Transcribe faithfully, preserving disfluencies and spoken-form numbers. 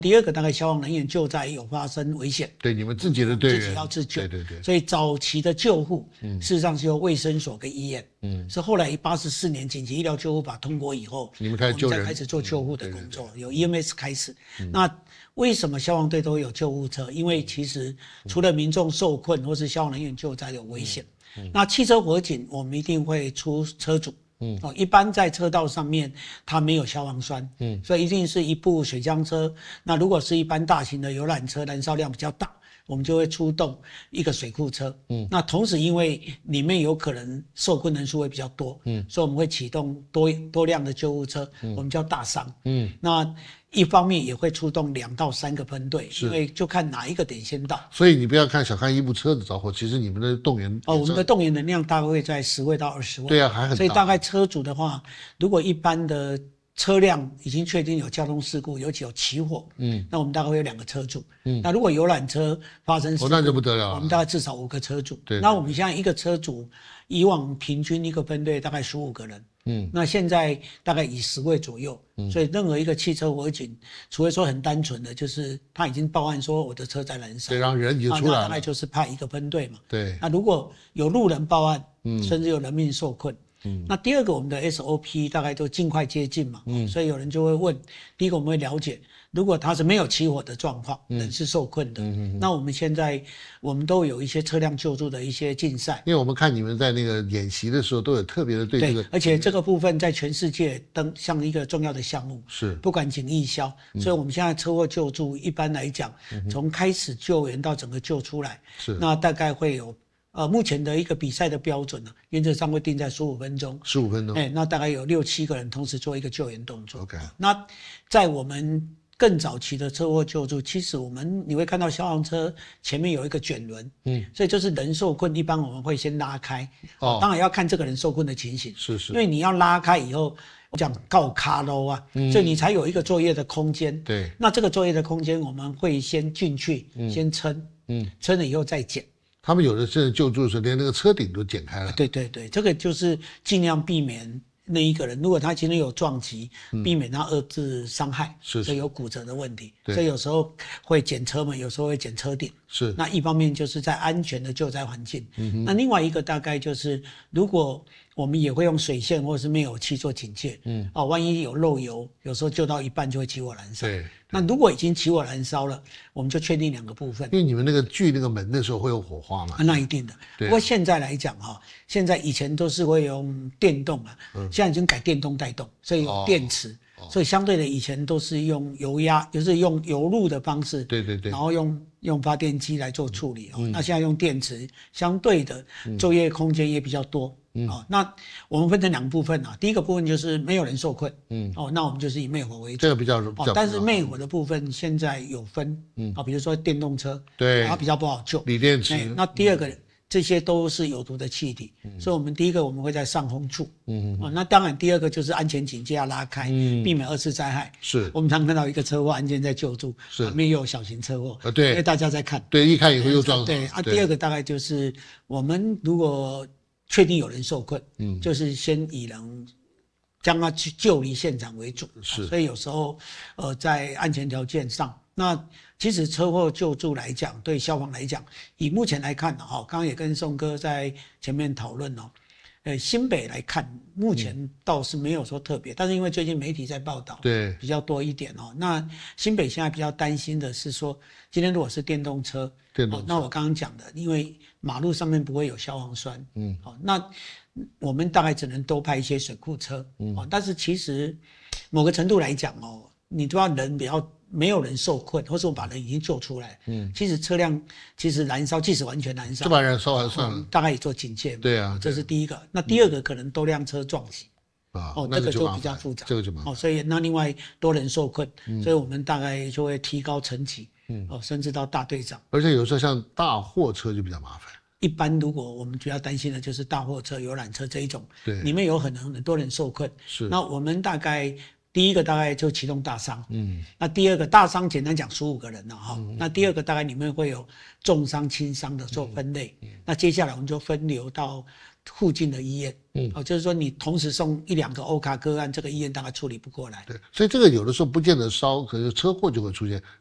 第二个大概消防人员救灾有发生危险， 对你们自己的队员自己要自救， 对对对， 所以早期的救护， 嗯， 事实上是由卫生所跟医院， 嗯， 是后来八十四年紧急医疗救护法通过以后， 你们开始救人， 我们才开始做救护的工作， 嗯、对对对由 E M S 开始。嗯、那为什么消防队都有救护车？因为其实除了民众受困或是消防人员救灾有危险，嗯嗯、那汽车火警我们一定会出车主。嗯，哦，一般在车道上面它没有消防栓，嗯，所以一定是一部水箱车。那如果是一般大型的游览车，燃烧量比较大，我们就会出动一个水库车，嗯，那同时因为里面有可能受困人数会比较多，嗯，所以我们会启动多多辆的救护车，嗯，我们叫大伤，嗯，那一方面也会出动两到三个分队，因为就看哪一个点先到。 所以你不要看小看一部车子着火，其实你们的动员哦，我们的动员能量大概会在十位到二十位。 对啊，还很大。 所以大概车主的话，如果一般的车辆已经确定有交通事故，尤其有起火，嗯，那我们大概会有两个车主，嗯，那如果游览车发生事故， 哦，那就不得了了， 我们大概至少五个车主。 对， 那我们现在一个车主，以往平均一个分队大概十五个人。嗯，那现在大概以十位左右，嗯，所以任何一个汽车火警，除非说很单纯的，就是他已经报案说我的车在燃烧， 对，让人已经出来了， 那大概就是派一个分队嘛。 对， 那如果有路人报案，嗯，甚至有人命受困，嗯，那第二个我们的 S O P 大概都尽快接近嘛，嗯，所以有人就会问，第一个我们会了解，如果他是没有起火的状况，嗯，人是受困的，嗯，那我们现在我们都有一些车辆救助的一些竞赛， 因为我们看你们在那个演习的时候都有特别的对这个， 对，而且这个部分在全世界登像一个重要的项目， 是不管警役消，嗯，所以我们现在车祸救助一般来讲，从，嗯，开始救援到整个救出来， 是那大概会有。呃，目前的一个比赛的标准呢，啊，原则上会定在十五分钟。 十五分钟， 哎，那大概有六七个人同时做一个救援动作。 OK， 那在我们更早期的车祸救助，其实我们你会看到消防车前面有一个卷轮，嗯，所以就是人受困，一般我们会先拉开。哦，当然要看这个人受困的情形， 是是， 因为你要拉开以后，我讲告卡喽啊，嗯，所以你才有一个作业的空间。 对， 那这个作业的空间我们会先进去，嗯，先撑，嗯，撑了以后再剪。 他们有的是救助的时候，连那个车顶都剪开了。 对对对，这个就是尽量避免那一个人，如果他今天有撞击，嗯，避免他二次伤害， 是， 所以有骨折的问题。所以有时候会剪车门，有时候会剪车顶。 是。 那一方面就是在安全的救灾环境，嗯，那另外一个大概就是，如果我们也会用水线或是灭火器做警戒，嗯，哦，万一有漏油，有时候救到一半就会起火燃烧。 对。 那如果已经起火燃烧了，我们就确定两个部分。 因为你们那个锯那个门的时候会有火花嘛？ 啊，那一定的。不过现在来讲哈，现在以前都是会用电动啊，嗯，现在已经改电动带动，所以有电池，哦，所以相对的以前都是用油压，就是用油路的方式， 对对对， 然后用用发电机来做处理，嗯，哦，那现在用电池，相对的作业空间也比较多。嗯，哦，那我们分成两部分啊，第一个部分就是没有人受困，嗯，哦，那我们就是以灭火为主， 这个比较，比较哦，但是灭火的部分现在有分，嗯，啊，比如说电动车， 对， 它比较不好救， 锂电池， 那第二个，嗯，这些都是有毒的气体，嗯，所以我们第一个我们会在上风处，嗯，哦，那当然第二个就是安全警戒要拉开，嗯，避免二次灾害。 是， 我们常看到一个车祸案件在救助， 是， 旁边又有小型车祸， 啊，对， 因为大家在看， 对，一看以后又撞， 对啊，第二个大概就是我们如果确定有人受困，嗯，就是先以人将他去救离现场为主， 是， 所以有时候，呃，在安全条件上，那其实车祸救助来讲，对消防来讲，以目前来看哈，刚刚也跟宋哥在前面讨论哦，呃，新北来看，目前倒是没有说特别，嗯，但是因为最近媒体在报道， 对， 比较多一点哦。那新北现在比较担心的是说，今天如果是电动车， 电动车， 哦，那我刚刚讲的，因为马路上面不会有消防栓，嗯，好，哦，那我们大概只能多派一些水库车，嗯，哦，但是其实某个程度来讲哦，你都要人比较。没有人受困，或是我把人已经救出来，嗯，其实车辆其实燃烧，即使完全燃烧， 就把人烧完算了， 大概也做警戒， 对啊， 这是第一个。那第二个可能多辆车撞击， 啊， 哦，这个就比较复杂， 这个就麻烦， 哦，所以那另外多人受困，嗯，所以我们大概就会提高层级，嗯，哦，甚至到大队长。 而且有时候像大货车就比较麻烦。 一般如果我们主要担心的就是大货车、游览车这一种， 对， 里面有很很多人受困， 是。 那我们大概。第一个大概就启动大伤，嗯，那第二个大伤简单讲十五个人了哈，嗯，那第二个大概里面会有重伤、轻伤的做分类，嗯嗯，那接下来我们就分流到附近的医院。 嗯， 哦，就是说你同时送一两个欧卡个案，这个医院大概处理不过来。 对，所以这个有的时候不见得烧，可是车祸就会出现。